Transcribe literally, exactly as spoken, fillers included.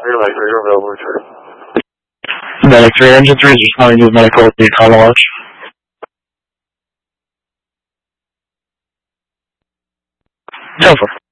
Relay three, you're available, return. Medic three, engine three is responding to the medical with the Econo Launch. Go for it.